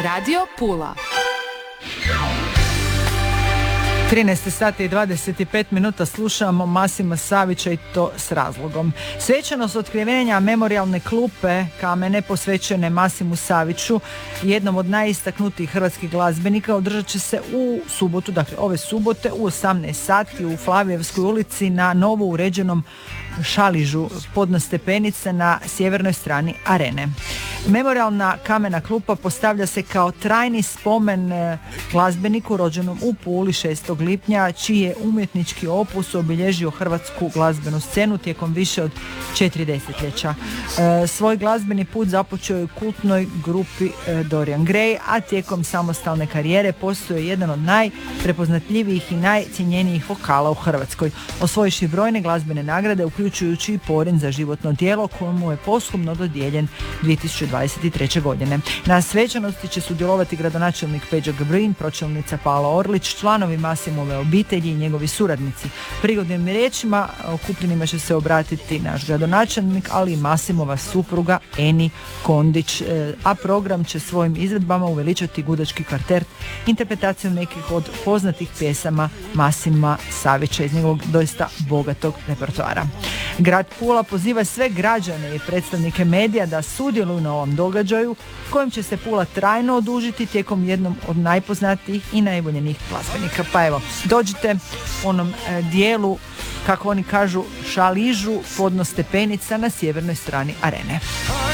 Radio Pula. 13 sati i 25 minuta slušamo Masima Savića i to s razlogom. Svečanost otkrivenja memorijalne klupe kamene posvećene Masimu Saviću, jednom od najistaknutijih hrvatskih glazbenika, održat će se u subotu, dakle ove subote u 18 sati u Flavijevskoj ulici na novo uređenom šaližu podno stepenice na sjevernoj strani arene. Memorijalna kamena klupa postavlja se kao trajni spomen glazbeniku rođenom u Puli 6. lipnja, čiji je umjetnički opus obilježio hrvatsku glazbenu scenu tijekom više od 4 desetljeća. Svoj glazbeni put započeo je u kultnoj grupi Dorian Gray, a tijekom samostalne karijere postao je jedan od najprepoznatljivijih i najcijenjenijih vokala u Hrvatskoj, osvojivši brojne glazbene nagrade, uključujući i Porin za životno djelo kojemu je posthumno dodijeljen 2023. godine. Na svečanosti će sudjelovati gradonačelnik Peđa Grbin, pročelnica Paola Orlić, članovi Masimove obitelji i njegovi suradnici. Prigodnim riječima okupljenima će se obratiti naš gradonačelnik, ali i Masimova supruga Eni Kondić, a program će svojim izvedbama uveličati Gudački kvartet interpretacijom nekih od poznatih pjesama Masima Savića iz njegovog doista bogatog repertoara. Grad Pula poziva sve građane i predstavnike medija da sudjeluju na ovom događaju kojim će se Pula trajno odužiti tijekom jednom od najpoznatijih i najvoljenijih glazbenika. Pa evo, dođite u onom dijelu, kako oni kažu, šaližu podno stepenica na sjevernoj strani arene.